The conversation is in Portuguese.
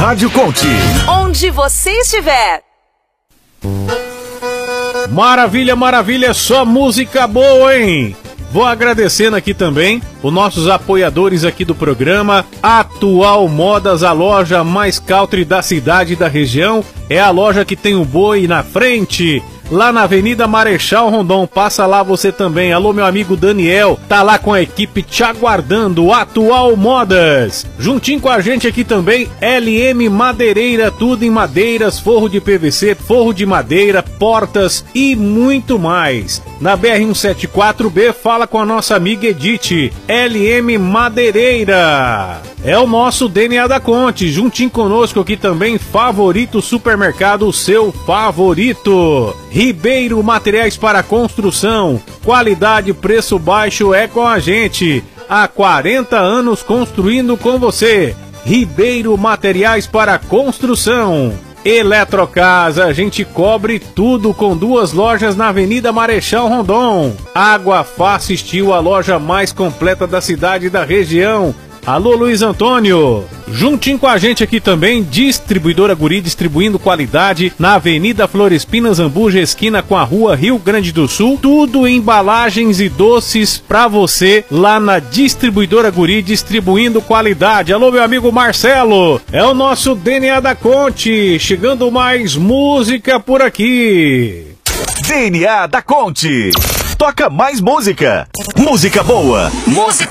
Rádio Conte. Onde você estiver. Maravilha, maravilha, só música boa, hein? Vou agradecendo aqui também os nossos apoiadores aqui do programa. Atual Modas, a loja mais country da cidade e da região. É a loja que tem o boi na frente, lá na Avenida Marechal Rondon. Passa lá você também. Alô, meu amigo Daniel, tá lá com a equipe te aguardando. Atual Modas. Juntinho com a gente aqui também, LM Madeireira, tudo em madeiras, forro de PVC, forro de madeira, portas e muito mais. Na BR-174B, fala com a nossa amiga Edith, LM Madeireira. É o nosso DNA da Conte. Juntinho conosco aqui também, Favorito Supermercado, o seu favorito. Ribeiro Materiais para Construção. Qualidade, preço baixo é com a gente. Há 40 anos construindo com você. Ribeiro Materiais para Construção. Eletrocasa, a gente cobre tudo com 2 lojas na Avenida Marechal Rondon. Água Fácil Steel, a loja mais completa da cidade e da região. Alô, Luiz Antônio. Juntinho com a gente aqui também, Distribuidora Guri, distribuindo qualidade na Avenida Florespinas, Zambuja, esquina com a Rua Rio Grande do Sul. Tudo em embalagens e doces pra você lá na Distribuidora Guri, distribuindo qualidade. Alô, meu amigo Marcelo, é o nosso DNA da Conte. Chegando mais música por aqui. DNA da Conte. Toca mais música. Música boa. Música